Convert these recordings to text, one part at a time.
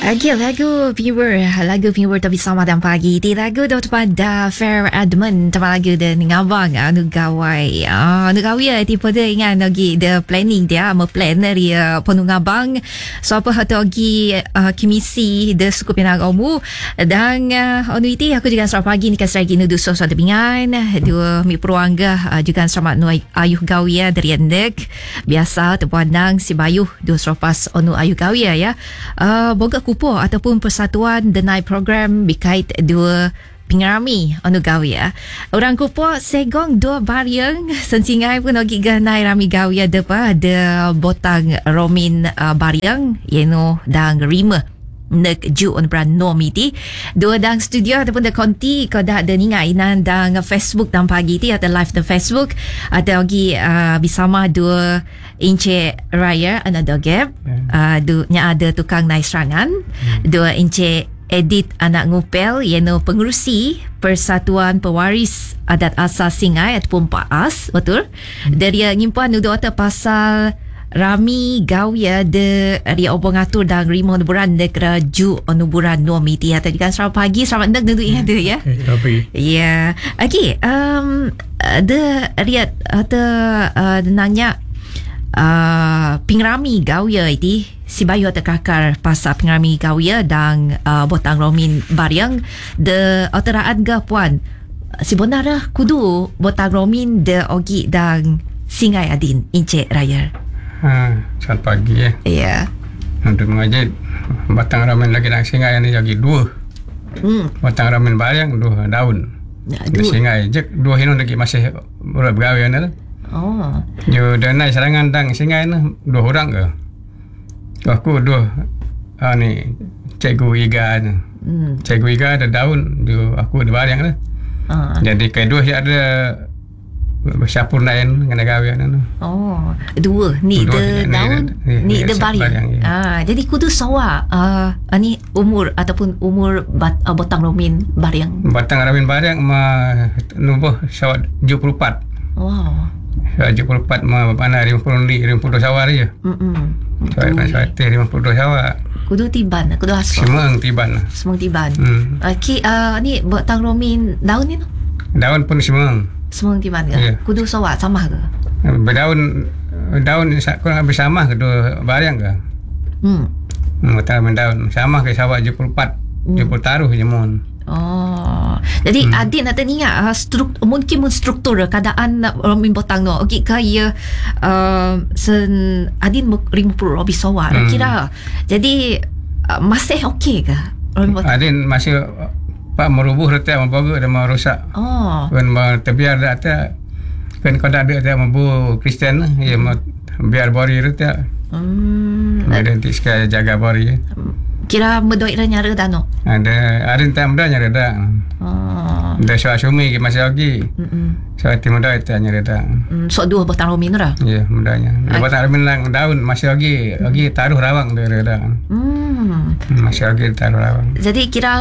Okay, lagu viewer tapi sama dan pagi di lagu daripada Fair Edmund tema lagu dan ngabang anu gawai ya tipe dia ingat lagi the planning dia plan dari penuh ngabang so apa hatu lagi kimisi de suku pinagamu dan anu itu aku juga selamat pagi ni kasih lagi nudu so ada bingan dua mi peruangga juga selamat nu ayuh gawia dari endek biasa terpandang si bayuh dua selepas anu ayuh gawia ya boga kupo ataupun persatuan denai program bikait dua pingrami anu gawia orang kupo segong dua bariang sensingai pun lagi ganai rami gawia depa ada botang romin bariang yeno dang rima nek ju on brand nomiti dua dang studio ataupun de konti ko dah ada ningai nan dang Facebook dan pagi ti atau live di Facebook ada lagi bersama dua ince raya another gap nya ada tukang naik serangan dua ince edit anak ngupel yaitu pengurusi Persatuan Pewaris Adat Asal Singai ataupun PAAS betul dari nyimpan nudu atau pasal rami gawia de ria obong atur dan rimo nuburan de keraju nuburan nomiti atau juga selamat pagi selamat nak duduk ingat tu ya ya okey de ria atau nanya pingrami gawia itu si bayu atau kakar pasal pingrami gawia dan botang romin bariang de oteraat ga puan si bonara kudu botang romin de ogi dan singai adin ince raya. Selamat pagi ya. Ya. Untuk mengajar batang ramen lagi nak singai ni lagi dua. Batang ramen bayang dua daun. Dua singai je dua hinun lagi masih bergawe ni. Oh. Jo danai serangan dang singai ni dua orang ke. Aku dua ni cikgu Iga ni. Cikgu Iga ada daun, jo aku ada bayang ni. Jadi kedua ada bersyampurnain dengan gawe ni. Oh, dua ni de daun, ni de bariang. Jadi kudu sawa ni umur ataupun umur botang romin bariang. Batang romin bariang nubuh sawat 74. Wow. 74 mana 50 sawar je. Sawat 50 sawar. Kudu tiban, kudu asal. Semang tiban. Okey, ni botang romin daun ni. Daun pun semang. Semua di mana? Yeah. Kudu sawat sama ke? Berdaun kurang habis sama ke dua barang ke? Daun sama ke sawat 74 70 taruh je mon. Oh. Jadi adin nak tanya mungkin struktur keadaan romin botang no. Okey ke ya sen adin 50 habis sawat kira. Jadi masih okey ke? Adin masih Pak merubuh retak membawa dan merusak. Oh. Kan terbiar dah tak. Kan kau dah ada tak membawa Kristian ya biar bori retak. Ada nanti sekali jaga bori. Kira mendoik dah nyara dah no. Ada tak mudah nyara dah. Oh. Dah soal sumi masih lagi. Soal timur dah tak nyara dah. So dua botang romin dah. Ya mudahnya. Botang romin lang daun masih lagi taruh rawang dia dah. Masih lagi taruh rawang. Jadi kira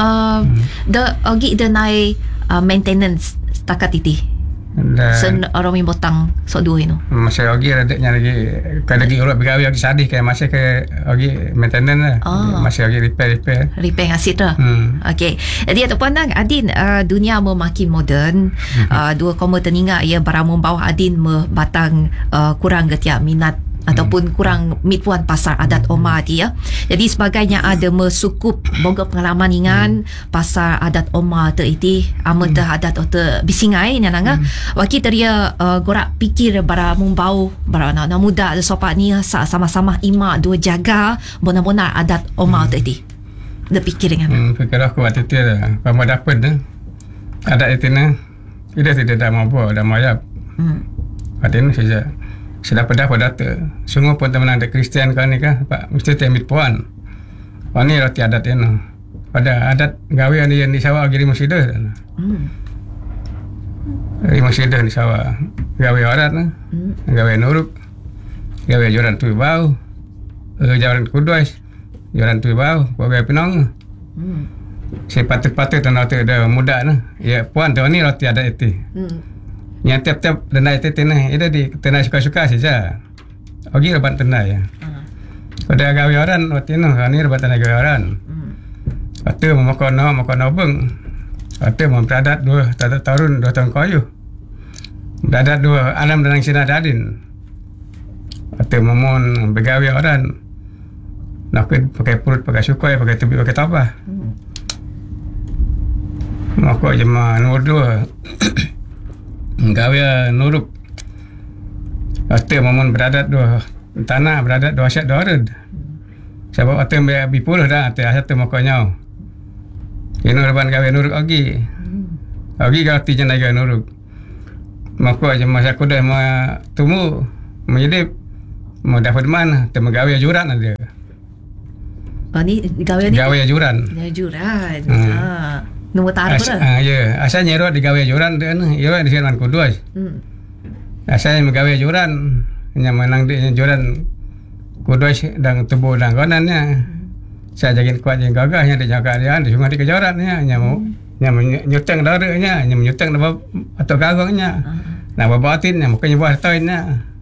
the naik maintenance setakat itu. Sen romin botang so dua ini. Masih lagi adanya lagi kalau lagi urut bergawe lagi sadih kayak masih ke lagi maintenance lah. Masih lagi repair asyik dah. Okey. Jadi ataupun adin dunia makin moden. Dua koma teninga ya barang membawa adin batang kurang getiak minat ataupun kurang mitpuan pasar adat Oma dia. Jadi sebagainya ada mesukup boga pengalaman ingan pasar adat Oma tu iti amat adat ote bisingai nanga waki teria gorak pikir bara mumbau bara na muda sopak ni sama-sama ima dua jaga bona-bona adat Oma tu iti. De pikir dengan. Fikir aku waktu tu dah pama dapat dah. Adat itu nah. Tidak dah mampu dah mayap. Adin saja. Sudah pada data. Sungguh pun teman ada Kristian kau ni kah? Pak mesti temit puan. Puan ni roti adat ini. Pada adat gawe yang di sawah lagi rimu sidah. Rimu sidah di sawah. Gawe adat ni. Gawe nuruk. Gawe joran tu bau. Joran kudus. Joran tu bau. Gawe pinang. Si patut-patut tu ada muda ni. Ya puan tu ni roti adat itu. Yang tiap-tiap tenai itu tenai. Itu di tenai suka-suka saja. Ogi lebat tenai ya. Pada gawe orang waktu itu ni rebatan gawe orang. Waktu makan obeng. Waktu beradat 2 tahun kayu. Beradat 2 alam dan sina dadin. Waktu memon begawe orang. Nak pakai perut, pakai sukai, pakai tubi, pakai tabah. Maka jemaah nomor 2 gawe nuruk. Waktu memon beradat 2 tanah, beradat 2 asyat 2 arad. Sebab waktu bipuluh dah atas asyat tu makanya. Ini reban gawe nuruk lagi. Lagi ganti jenai gawe nuruk. Maka jemaah saya kuda tumu menjadi mau dapat mana? Temu gawe juran ada. Ni gawe ni? Gawe juran. Juran. Nombor taruh pun? Ya. Asal nyerot di gawe juran dia ni. Ya, di sini kudus. Asal gawe juran. Yang menang di juran kudus dan tubuh dan konannya. Saya jagin kuat yang gagahnya di jaga dia. Di sungai di kejarannya. Yang menyutang darahnya. Yang menyutang atau gagangnya. Nah, babatin yang mukanya buah tahunnya.